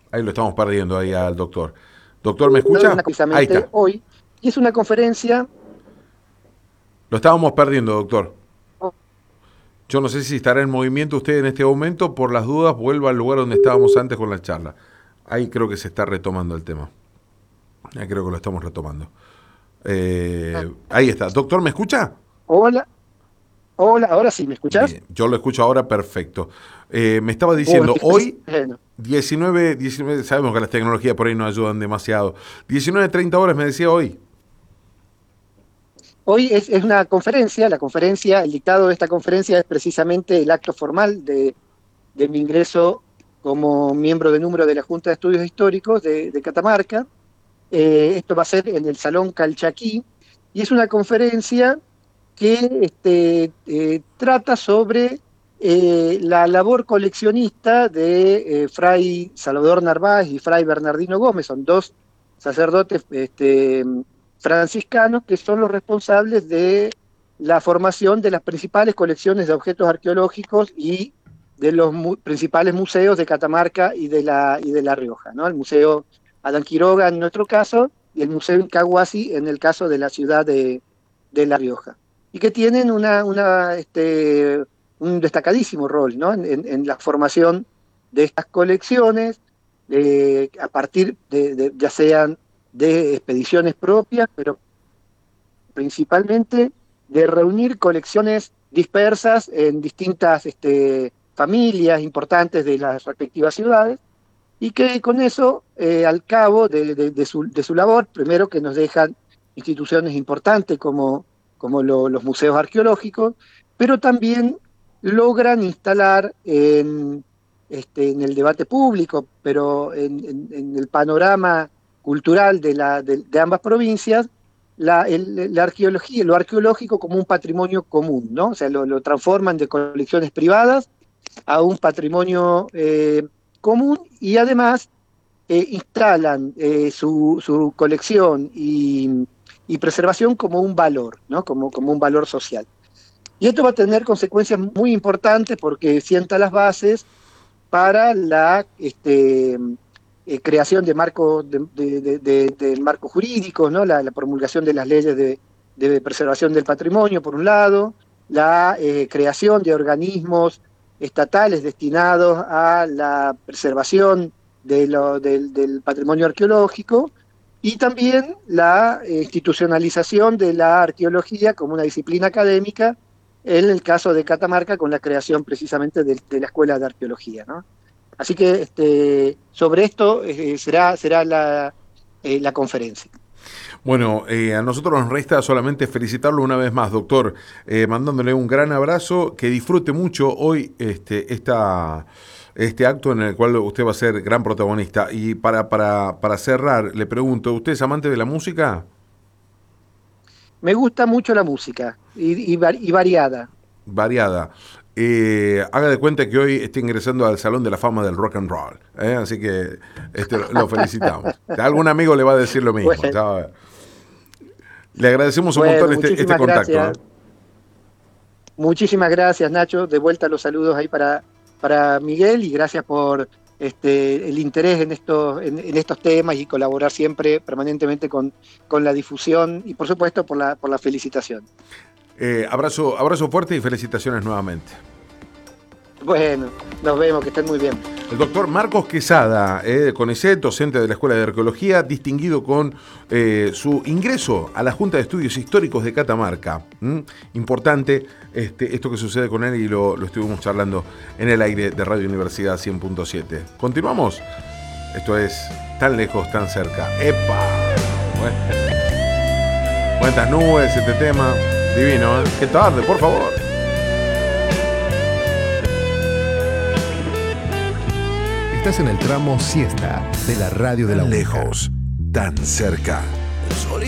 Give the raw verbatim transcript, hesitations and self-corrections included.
Ahí lo estamos perdiendo ahí al doctor. Doctor, ¿me escucha? Ahí Precisamente está. hoy, y es una conferencia. Lo estábamos perdiendo, doctor. Yo no sé si estará en movimiento usted en este momento. Por las dudas, vuelva al lugar donde estábamos antes con la charla. Ahí creo que se está retomando el tema. Ahí creo que lo estamos retomando. Eh, ahí está. Doctor, ¿me escucha? Hola, hola, ahora sí, ¿me escuchás? Bien, yo lo escucho ahora perfecto. Eh, me estaba Bueno, diciendo, hoy bueno, diecinueve, diecinueve, sabemos que las tecnologías por ahí no ayudan demasiado. diecinueve treinta horas me decía hoy. hoy es, es una conferencia, la conferencia, el dictado de esta conferencia es precisamente el acto formal de, de mi ingreso como miembro de número de la Junta de Estudios Históricos de, de Catamarca. Eh, esto va a ser en el Salón Calchaquí, y es una conferencia que este, eh, trata sobre eh, la labor coleccionista de eh, Fray Salvador Narváez y Fray Bernardino Gómez. Son dos sacerdotes este, franciscanos que son los responsables de la formación de las principales colecciones de objetos arqueológicos y de los mu principales museos de Catamarca y de La, y de la Rioja, ¿no? El Museo Adán Quiroga en nuestro caso, y el Museo Incahuasi en el caso de la ciudad de, de La Rioja, y que tienen una, una, este, un destacadísimo rol, ¿no? en, en, en la formación de estas colecciones, eh, a partir de, de, ya sean de expediciones propias, pero principalmente de reunir colecciones dispersas en distintas este, familias importantes de las respectivas ciudades, y que con eso, eh, al cabo de, de, de, su, de, su, labor, primero que nos dejan instituciones importantes como, como lo, los museos arqueológicos, pero también logran instalar en, este, en el debate público, pero en, en, en el panorama cultural de, la, de, de ambas provincias, la, el, la arqueología, lo arqueológico como un patrimonio común, ¿no? O sea, lo, lo transforman de colecciones privadas a un patrimonio eh, común, y además eh, instalan eh, su, su, colección y, y, preservación como un valor, ¿no? como, como un valor social. Y esto va a tener consecuencias muy importantes porque sienta las bases para la este, eh, creación de marcos de, de, de, de marco jurídicos, ¿no? la, la promulgación de las leyes de, de preservación del patrimonio, por un lado, la eh, creación de organismos estatales destinados a la preservación de lo, del, del patrimonio arqueológico, y también la eh, institucionalización de la arqueología como una disciplina académica, en el caso de Catamarca con la creación precisamente de, de la Escuela de Arqueología, ¿no? Así que este, sobre esto eh, será, será la, eh, la conferencia. Bueno, eh, a nosotros nos resta solamente felicitarlo una vez más, doctor, eh, mandándole un gran abrazo, que disfrute mucho hoy este, esta, este acto en el cual usted va a ser gran protagonista. Y para, para, para cerrar, le pregunto, ¿usted es amante de la música? Me gusta mucho la música y, y, y variada. Variada. Eh, haga de cuenta que hoy está ingresando al Salón de la Fama del Rock and Roll, ¿eh? Así que este, lo felicitamos. A algún amigo le va a decir lo mismo. Bueno, ¿Sabe? Le agradecemos un montón bueno, este, este muchísimas contacto, ¿eh? gracias. Muchísimas gracias, Nacho. De vuelta los saludos ahí para, para Miguel, y gracias por este, el interés en estos, en, en estos temas, y colaborar siempre permanentemente con, con la difusión, y por supuesto por la, por la felicitación. Eh, abrazo, abrazo fuerte y felicitaciones nuevamente. Bueno, nos vemos, que estén muy bien. El doctor Marcos Quesada, eh, CONICET, docente de la Escuela de Arqueología, distinguido con eh, su ingreso a la Junta de Estudios Históricos de Catamarca. ¿Mm? Importante este, esto que sucede con él, y lo, lo estuvimos charlando en el aire de Radio Universidad cien punto siete. ¿Continuamos? Esto es Tan Lejos, Tan Cerca. ¡Epa! Bueno. Cuántas nubes este tema. Divino, ¿eh? ¡Qué tarde, por favor! Estás en el tramo siesta de la radio de la U N C A. Lejos, tan cerca. El sol